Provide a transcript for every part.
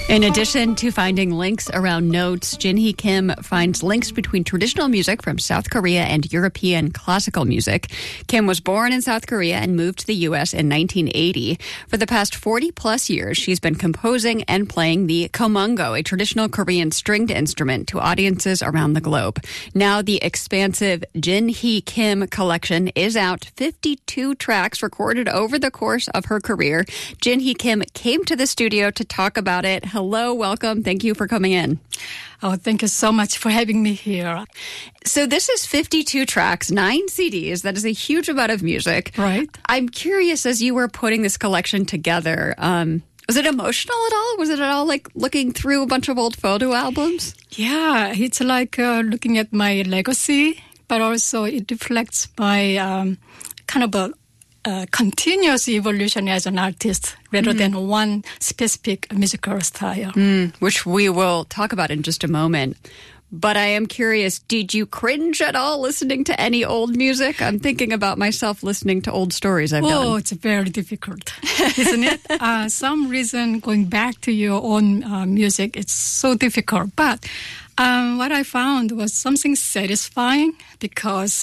In addition to finding links around notes, Jin-hee Kim finds links between traditional music from South Korea and European classical music. Kim was born in South Korea and moved to the U.S. in 1980. For the past 40-plus years, she's been composing and playing the komungo, a traditional Korean stringed instrument, to audiences around the globe. Now the expansive Jin-hee Kim collection is out, 52 tracks recorded over the course of her career. Jin-hee Kim came to the studio to talk about it. Hello, welcome. Thank you for coming in. Oh, thank you so much for having me here. So this is 52 tracks, 9 CDs. That is a huge amount of music. Right. I'm curious, as you were putting this collection together, was it emotional at all? Was it at all like looking through a bunch of old photo albums? Yeah, it's like looking at my legacy, but also it reflects my kind of a continuous evolution as an artist rather than one specific musical style. Which we will talk about in just a moment. But I am curious, did you cringe at all listening to any old music? I'm thinking about myself listening to old stories I've done. Oh, it's very difficult, isn't it? Some reason going back to your own music, it's so difficult. But what I found was something satisfying because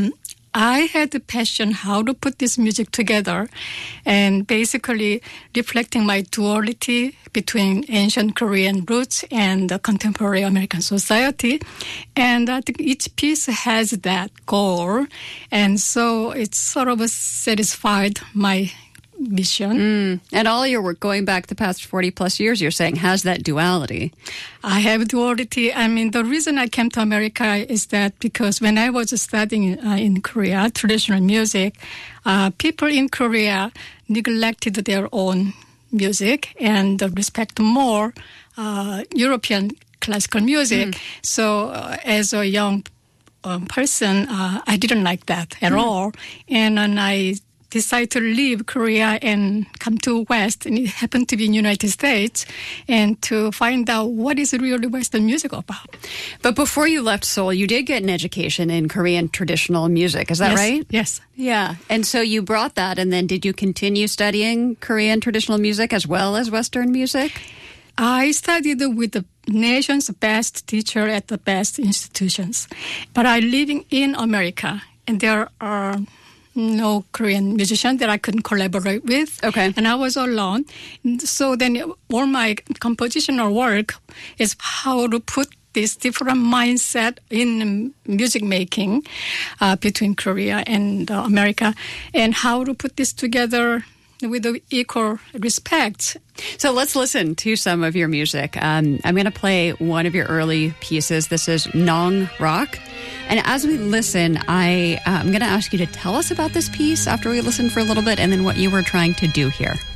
I had the passion how to put this music together and basically reflecting my duality between ancient Korean roots and the contemporary American society. And I think each piece has that goal. And so it sort of satisfied my mission. And all your work going back the past 40-plus years, you're saying, has that duality. I have duality. I mean, the reason I came to America is that because when I was studying in Korea, traditional music, people in Korea neglected their own music and respect more European classical music. So as a young person, I didn't like that at all. And then I decided to leave Korea and come to West, and it happened to be in the United States, and to find out what is really Western music about. But before you left Seoul, you did get an education in Korean traditional music. Is that right? Yes. Yeah. And so you brought that, and then did you continue studying Korean traditional music as well as Western music? I studied with the nation's best teacher at the best institutions. But I'm living in America, and there are no Korean musician that I couldn't collaborate with. Okay. And I was alone. So then all my compositional work is how to put this different mindset in music making between Korea and America, and how to put this together with equal respect. So let's listen to some of your music. I'm going to play one of your early pieces. This is Nong Rock. And as we listen, I'm going to ask you to tell us about this piece after we listen for a little bit and then what you were trying to do here.